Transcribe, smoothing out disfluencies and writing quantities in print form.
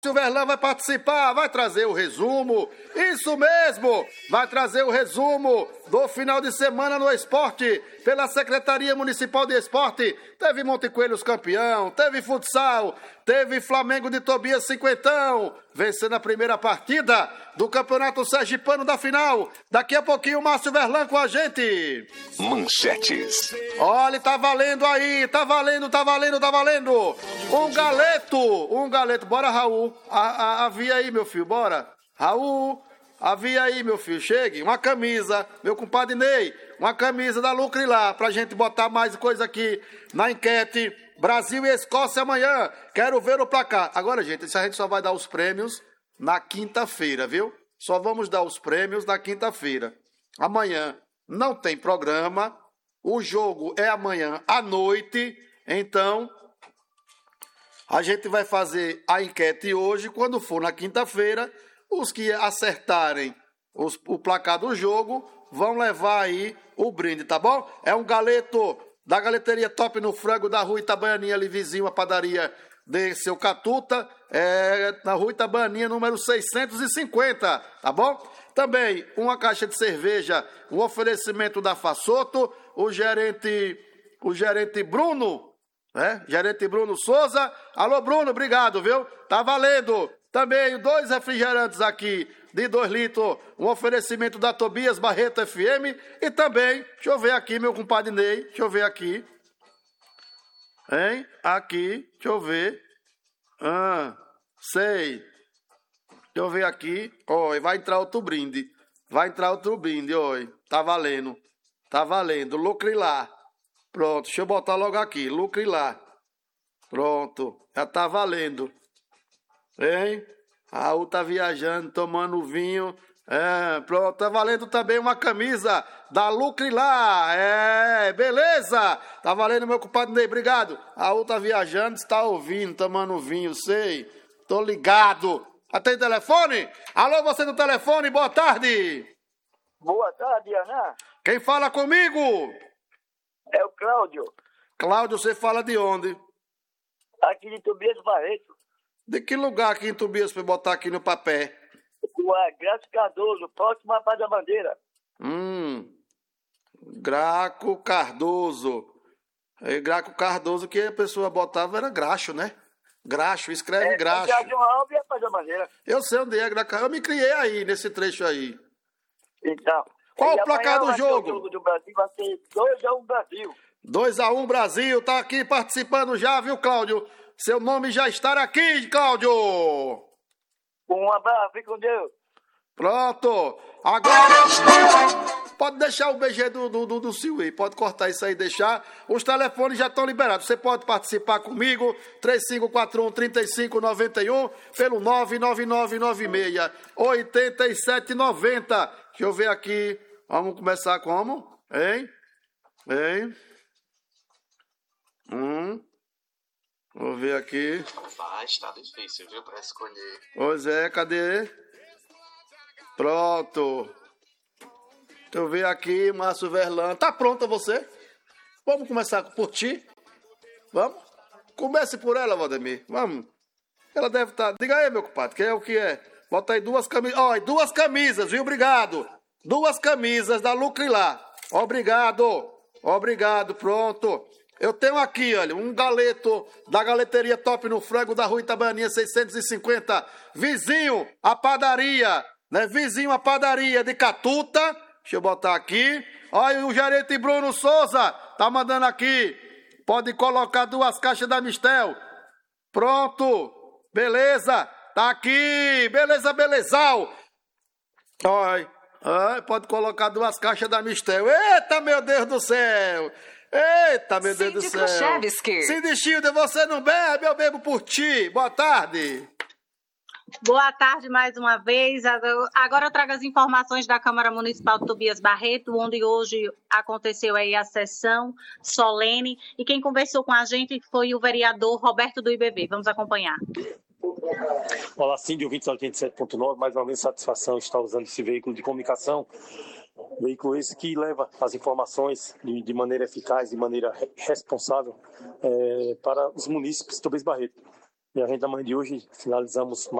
O Verlan vai participar, vai trazer o resumo, isso mesmo, vai trazer o resumo do final de semana no esporte, pela Secretaria Municipal de Esporte. Teve Monte Coelhos campeão, teve futsal, teve Flamengo de Tobias cinquentão, vencendo a primeira partida do Campeonato Sergipano da final. Daqui a pouquinho o Márcio Verlan com a gente. Manchetes. Olha, tá valendo aí, tá valendo. Um galeto, bora Raul, avia aí meu filho, bora. Raul, avia aí meu filho, chegue. Uma camisa, meu compadre Ney, uma camisa da Lucre lá, pra gente botar mais coisa aqui na enquete. Brasil e Escócia amanhã, quero ver o placar. Agora, gente, a gente só vai dar os prêmios na quinta-feira, viu? Só vamos dar os prêmios na quinta-feira. Amanhã não tem programa, o jogo é amanhã à noite, então a gente vai fazer a enquete hoje. Quando for na quinta-feira, os que acertarem o placar do jogo vão levar aí o brinde, tá bom? É um galeto da Galeteria Top no Frango, da Rua Itabaianinha, ali vizinho à padaria de Seu Catuta, na Rua Itabaianinha, número 650, tá bom? Também uma caixa de cerveja, um oferecimento da Fassoto, o gerente Bruno, né? Gerente Bruno Souza. Alô, Bruno, obrigado, viu? Tá valendo. Também 2 refrigerantes aqui de 2 litros, um oferecimento da Tobias Barreto FM. E também, deixa eu ver aqui, meu compadre Ney, deixa eu ver aqui. Hein? Aqui, deixa eu ver. Sei. Deixa eu ver aqui. Oi, vai entrar outro brinde. Oi. Tá valendo. Lucre lá. Pronto, deixa eu botar logo aqui. Lucre lá. Pronto, já tá valendo. Hein? Raul tá viajando, tomando vinho. Pronto, tá valendo também uma camisa da Lucre lá. Beleza? Tá valendo, meu compadre Ney, obrigado. Raul tá viajando, está ouvindo, tomando vinho, sei. Tô ligado. Tem telefone? Alô, você do telefone, boa tarde. Boa tarde, Ana. Quem fala comigo? É o Cláudio. Cláudio, você fala de onde? Aqui de Tobias Barreto. De que lugar aqui em Tobias para botar aqui no papel? Graço Cardoso, próximo à Paz da Bandeira. Graco Cardoso. Graco Cardoso, que a pessoa botava era graxo, né? Graxo, escreve graxo. É a Paz da Bandeira. Eu sei onde é Graco. Eu me criei aí, nesse trecho aí. Então. Qual o placar do jogo? O jogo do Brasil vai ser 2-1 Brasil. 2-1 Brasil, tá aqui participando já, viu, Cláudio? Seu nome já está aqui, Cláudio. Um abraço, fique com Deus. Pronto. Agora pode deixar o BG do Silvio aí, pode cortar isso aí, deixar. Os telefones já estão liberados. Você pode participar comigo, 3541-3591, pelo 99996-8790. Deixa eu ver aqui. Vamos começar como? Hein? Vou ver aqui. Tá difícil, viu, pra escolher. Pois é, cadê? Pronto. Deixa eu ver aqui, Márcio Verlan. Tá pronta você? Vamos começar por ti? Vamos? Comece por ela, Valdemir. Vamos. Ela deve estar... Diga aí, meu compadre, que é o que é? Bota aí 2 camisas. Ó, 2 camisas, viu? Obrigado. 2 camisas da Lucre lá. Obrigado, pronto. Eu tenho aqui, olha, um galeto da Galeteria Top no Frango, da Rua Itabaianinha 650. Vizinho, a padaria, né? Vizinho, a padaria de Catuta. Deixa eu botar aqui. Olha, o gerente Bruno Souza tá mandando aqui. Pode colocar 2 caixas da Mistel. Pronto. Beleza. Tá aqui. Belezal. Olha. Pode colocar 2 caixas da Mistel. Eita, meu Deus do céu. Deus do céu. Cindy Schilder, você não bebe, eu bebo por ti. Boa tarde. Boa tarde mais uma vez. Agora eu trago as informações da Câmara Municipal de Tobias Barreto, onde hoje aconteceu aí a sessão solene. E quem conversou com a gente foi o vereador Roberto do IBB. Vamos acompanhar. Olá, Cindy, ouvintes 87.9. Mais uma vez, satisfação estar usando esse veículo de comunicação. Veículo esse que leva as informações de maneira eficaz, de maneira responsável para os munícipes de Tobias Barreto. E a gente, na manhã de hoje, finalizamos